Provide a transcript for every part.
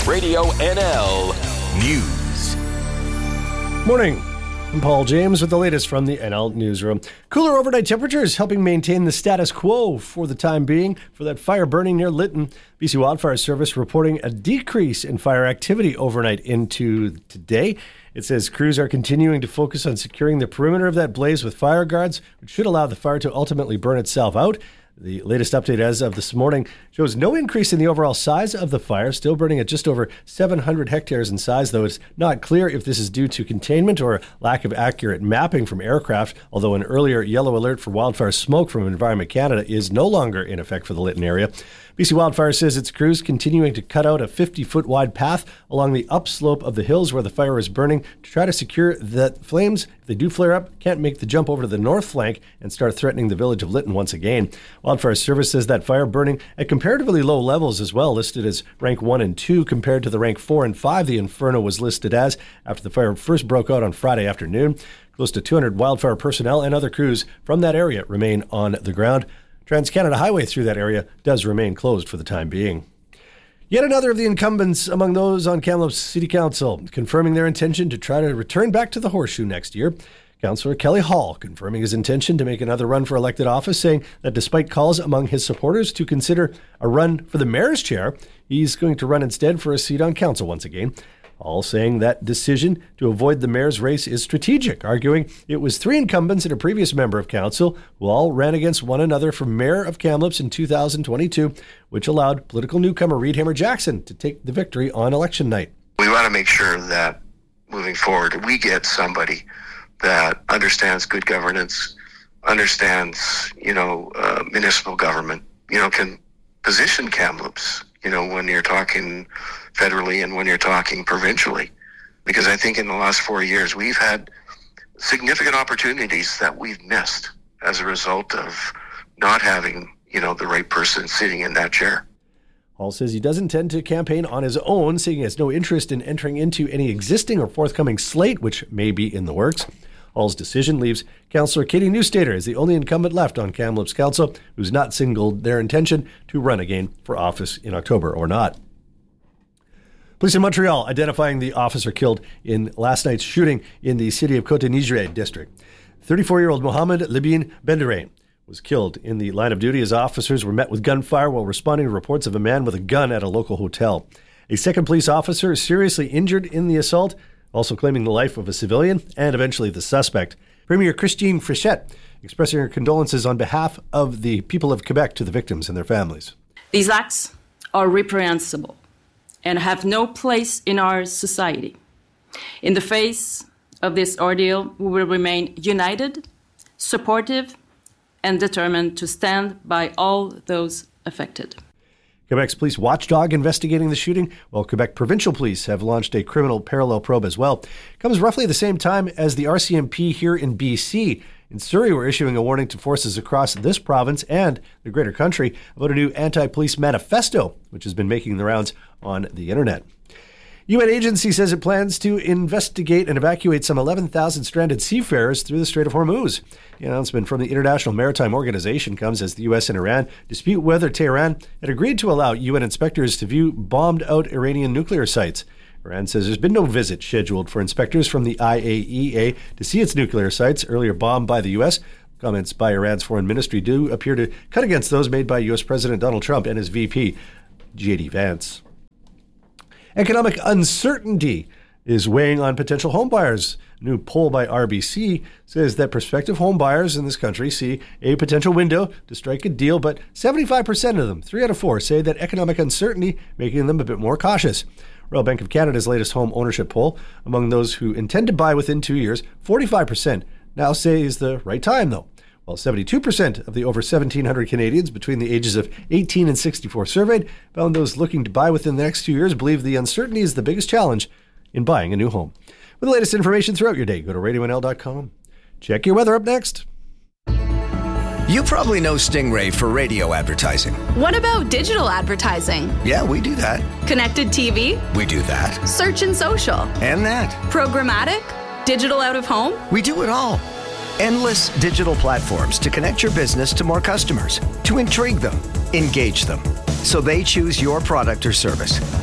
Radio NL News. Morning. I'm Paul James with the latest from the NL Newsroom. Cooler overnight temperatures helping maintain the status quo for the time being for that fire burning near Lytton. BC Wildfire Service reporting a decrease in fire activity overnight into today. It says crews are continuing to focus on securing the perimeter of that blaze with fire guards, which should allow the fire to ultimately burn itself out. The latest update as of this morning shows no increase in the overall size of the fire, still burning at just over 700 hectares in size, though it's not clear if this is due to containment or lack of accurate mapping from aircraft, although an earlier yellow alert for wildfire smoke from Environment Canada is no longer in effect for the Lytton area. BC Wildfire says its crews continuing to cut out a 50-foot wide path along the upslope of the hills where the fire is burning to try to secure that flames, if they do flare up, can't make the jump over to the north flank and start threatening the village of Lytton once again. Wildfire Service says that fire burning at comparatively low levels as well, listed as rank 1 and 2 compared to the rank 4 and 5 the Inferno was listed as after the fire first broke out on Friday afternoon. Close to 200 wildfire personnel and other crews from that area remain on the ground. Trans-Canada Highway through that area does remain closed for the time being. Yet another of the incumbents among those on Kamloops City Council confirming their intention to try to return back to the Horseshoe next year. Councillor Kelly Hall confirming his intention to make another run for elected office, saying that despite calls among his supporters to consider a run for the mayor's chair, he's going to run instead for a seat on council once again. All saying that decision to avoid the mayor's race is strategic, arguing it was 3 incumbents and a previous member of council who all ran against one another for mayor of Kamloops in 2022, which allowed political newcomer Reed Hammer Jackson to take the victory on election night. We want to make sure that moving forward, we get somebody that understands good governance, understands, municipal government, can position Kamloops, when you're talking federally and when you're talking provincially. Because I think in the last 4 years, we've had significant opportunities that we've missed as a result of not having, the right person sitting in that chair. Hall says he doesn't intend to campaign on his own, saying he has no interest in entering into any existing or forthcoming slate, which may be in the works. Hall's decision leaves Councillor Katie Newstater as the only incumbent left on Kamloops Council who's not signaled their intention to run again for office in October or not. Police in Montreal identifying the officer killed in last night's shooting in the city of Côte-Nigré district. 34-year-old Mohamed Libine Bendere was killed in the line of duty as officers were met with gunfire while responding to reports of a man with a gun at a local hotel. A second police officer is seriously injured in the assault, also claiming the life of a civilian and eventually the suspect. Premier Christine Frichette expressing her condolences on behalf of the people of Quebec to the victims and their families. These acts are reprehensible and have no place in our society. In the face of this ordeal, we will remain united, supportive, and determined to stand by all those affected. Quebec's police watchdog investigating the shooting, while Quebec provincial police have launched a criminal parallel probe as well. It comes roughly the same time as the RCMP here in BC. In Surrey, we're issuing a warning to forces across this province and the greater country about a new anti-police manifesto, which has been making the rounds on the internet. UN agency says it plans to investigate and evacuate some 11,000 stranded seafarers through the Strait of Hormuz. The announcement from the International Maritime Organization comes as the U.S. and Iran dispute whether Tehran had agreed to allow UN inspectors to view bombed-out Iranian nuclear sites. Iran says there's been no visit scheduled for inspectors from the IAEA to see its nuclear sites, earlier bombed by the U.S. Comments by Iran's foreign ministry do appear to cut against those made by U.S. President Donald Trump and his VP, J.D. Vance. Economic uncertainty is weighing on potential homebuyers. A new poll by RBC says that prospective homebuyers in this country see a potential window to strike a deal, but 75% of them, 3 out of 4, say that economic uncertainty making them a bit more cautious. Royal Bank of Canada's latest home ownership poll, among those who intend to buy within 2 years, 45% now say is the right time, though. While 72% of the over 1,700 Canadians between the ages of 18 and 64 surveyed found those looking to buy within the next 2 years believe the uncertainty is the biggest challenge in buying a new home. For the latest information throughout your day, go to radionl.com. Check your weather up next. You probably know Stingray for radio advertising. What about digital advertising? Yeah, we do that. Connected TV? We do that. Search and social? And that. Programmatic? Digital out of home? We do it all. Endless digital platforms to connect your business to more customers, to intrigue them, engage them, so they choose your product or service.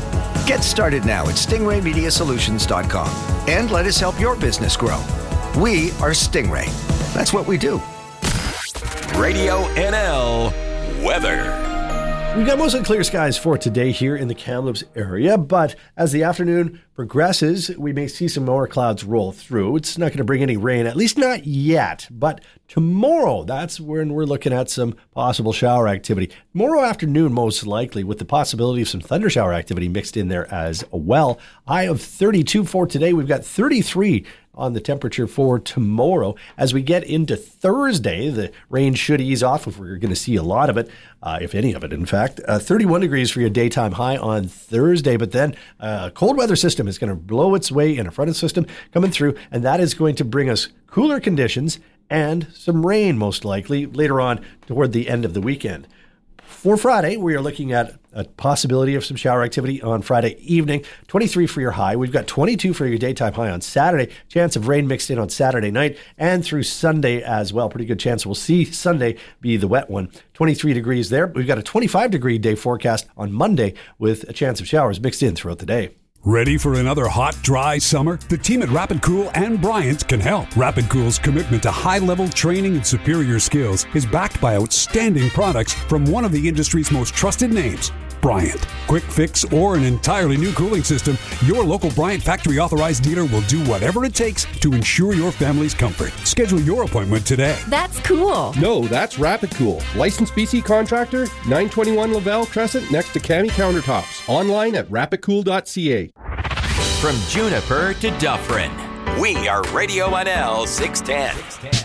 Get started now at stingraymediasolutions.com and let us help your business grow. We are Stingray. That's what we do. Radio NL weather. We've got mostly clear skies for today here in the Kamloops area, but as the afternoon progresses, we may see some more clouds roll through. It's not going to bring any rain, at least not yet, but tomorrow, that's when we're looking at some possible shower activity. Tomorrow afternoon, most likely, with the possibility of some thunder shower activity mixed in there as well. High of 32 for today. We've got 33 on the temperature for tomorrow. As we get into Thursday, the rain should ease off if we're going to see a lot of it, if any of it, in fact. 31 degrees for your daytime high on Thursday, but then a cold weather system is going to blow its way in a frontal system coming through, and that is going to bring us cooler conditions and some rain, most likely, later on toward the end of the weekend. For Friday, we are looking at a possibility of some shower activity on Friday evening. 23 for your high. We've got 22 for your daytime high on Saturday. Chance of rain mixed in on Saturday night and through Sunday as well. Pretty good chance we'll see Sunday be the wet one. 23 degrees there. We've got a 25-degree day forecast on Monday with a chance of showers mixed in throughout the day. Ready for another hot, dry summer? The team at Rapid Cool and Bryant can help. Rapid Cool's commitment to high-level training and superior skills is backed by outstanding products from one of the industry's most trusted names, Bryant. Quick fix or an entirely new cooling system, your local Bryant factory-authorized dealer will do whatever it takes to ensure your family's comfort. Schedule your appointment today. That's cool. No, that's Rapid Cool. Licensed BC contractor, 921 Lavelle Crescent next to Cami Countertops. Online at rapidcool.ca. From Juniper to Dufferin, we are Radio NL 610.